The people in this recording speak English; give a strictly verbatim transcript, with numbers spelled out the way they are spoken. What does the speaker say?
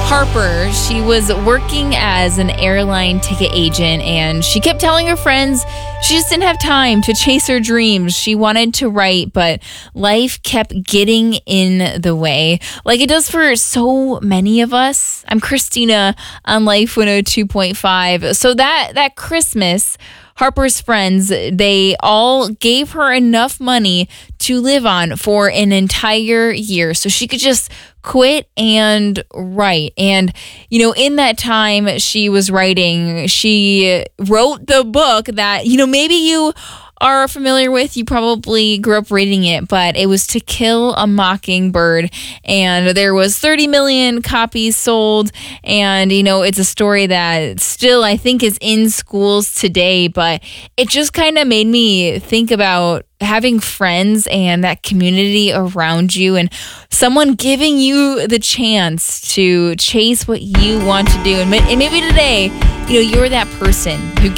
Harper, she was working as an airline ticket agent, and she kept telling her friends she just didn't have time to chase her dreams. She wanted to write, but life kept getting in the way, like it does for so many of us. I'm Christina on Life one oh two point five. So that that Christmas, Harper's friends, they all gave her enough money to live on for an entire year so she could just quit and write. And, you know, in that time she was writing, she wrote the book that, you know, maybe you are familiar with. You probably grew up reading it, but it was To Kill a Mockingbird, and there was thirty million copies sold. And, you know, it's a story that still, I think, is in schools today, but it just kind of made me think about having friends and that community around you and someone giving you the chance to chase what you want to do. And maybe today, you know, you're that person who